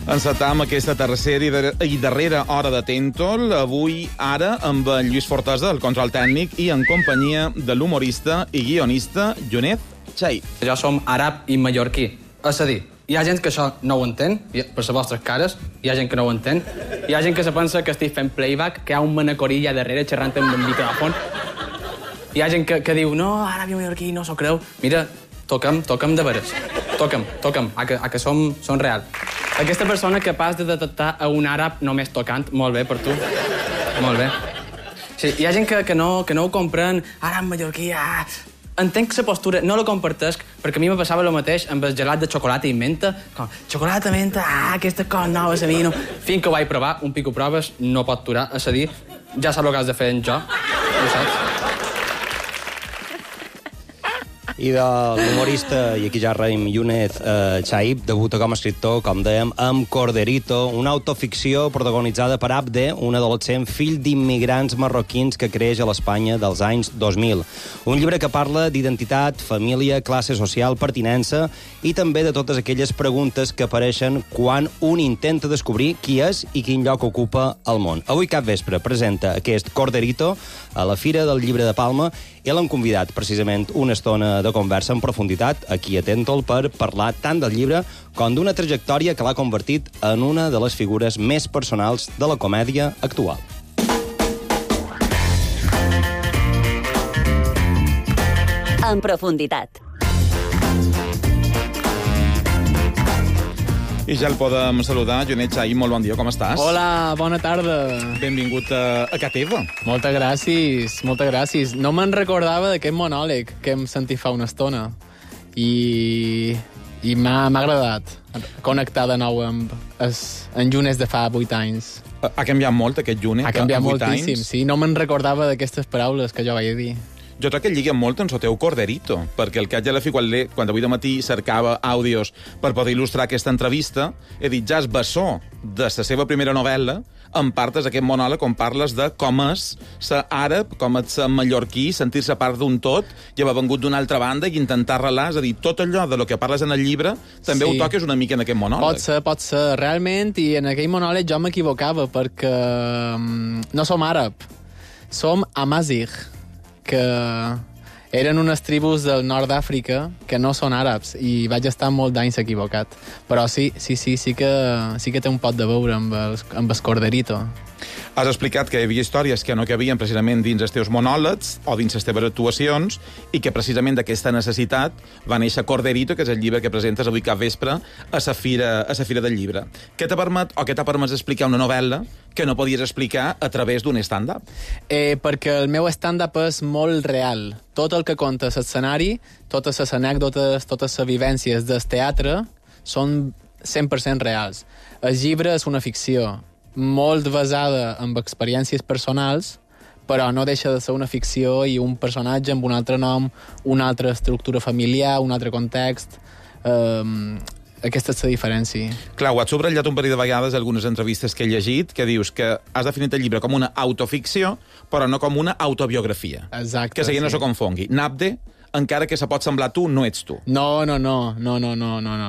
Encetam aquesta tercera i darrera hora de Tentol, avui, ara, amb en Lluís Fortesa, el control tècnic, i en companyia de l'humorista i guionista Junet Chaib. Jo som àrab i mallorquí. És a dir, hi ha gent que això no ho entén, per les vostres cares, hi ha gent que no ho entén, hi ha gent que se pensa que estic fent playback, que hi ha un manacorí allà darrere xerrant amb el micròfon. Hi ha gent que diu, no, àrab i mallorquí, no s'ho creu. Mira, toca'm de veres. Toca'm, a que som real. Aquesta persona capaç de detectar a un àrab només tocant, molt bé per tu. Molt bé. Sí, hi ha gent que no ho comprèn, àrab, mallorquí, Entenc la postura, no la compartesc, perquè a mi me passava el mateix amb el gelat de xocolata i menta. Com, xocolata, menta, aquesta cosa nova, a mi no... Fins que ho vaig provar, un pico proves, no pot durar, és a dir, ja saps el que has de fer en jo, ho saps? I de l'humorista, i aquí ja reim, Junet Chaib, debuta com a escriptor, com dèiem, amb Corderito, una autoficció protagonitzada per Abde, un adolescent fill d'immigrants marroquins que creix a l'Espanya dels anys 2000. Un llibre que parla d'identitat, família, classe social, pertinença i també de totes aquelles preguntes que apareixen quan un intenta descobrir qui és i quin lloc ocupa al món. Avui cap vespre presenta aquest Corderito a la Fira del Llibre de Palma i l'han convidat precisament una estona de conversa en profunditat aquí a Tentol per parlar tant del llibre com d'una trajectòria que l'ha convertit en una de les figures més personals de la comèdia actual. En profunditat. I ja el podem saludar. Junet Chaib, molt bon dia, com estàs? Hola, bona tarda. Benvingut a casa teva. Moltes gràcies, moltes gràcies. No me'n recordava d'aquest monòleg que hem sentit fa una estona. I m'ha agradat connectar de nou amb en Junes de fa 8 anys. Ha canviat molt aquest Junet? Ha canviat en 8 moltíssim, anys? sí. No me'n recordava d'aquestes paraules que jo vaig dir. Jo crec que lliga molt en el teu Corderito, perquè el que ja la fi, quan avui de matí cercava àudios per poder il·lustrar aquesta entrevista, he dit, ja és bessó de la seva primera novel·la, en part és aquest monòleg on parles de com és ser àrab, com és ser mallorquí, sentir-se part d'un tot, i haver vengut d'una altra banda i intentar arrelar, és a dir, tot allò de lo que parles en el llibre, també Sí. ho toques una mica en aquest monòleg. Pot ser, realment, i en aquell monòleg jo m'equivocava, perquè no som àrab, som amazigh, que eren unes tribus del nord d'Àfrica que no són àrabs i vaig estar molt d'anys equivocat. Però sí que té un pot de veure amb el Corderito. Has explicat que hi havia històries que no cabien precisament dins els teus monòlegs o dins les teves actuacions i que precisament d'aquesta necessitat va néixer Corderito, que és el llibre que presentes avui cap vespre a la Fira del Llibre. Què t'ha permès explicar una novel·la que no podies explicar a través d'un stand-up? Perquè el meu stand-up és molt real. Tot el que conta l'escenari, totes les anècdotes, totes les vivències del teatre són 100% reals. El llibre és una ficció molt basada en experiències personals, però no deixa de ser una ficció i un personatge amb un altre nom, una altra estructura familiar, un altre context. Aquesta és la diferència. Clar, ho has subratllat un parell de vegades a algunes entrevistes que he llegit, que dius que has definit el llibre com una autoficció, però no com una autobiografia. Exacte. Que seguint no se confongui. Nabde, encara que se pot semblar tu, no ets tu. No.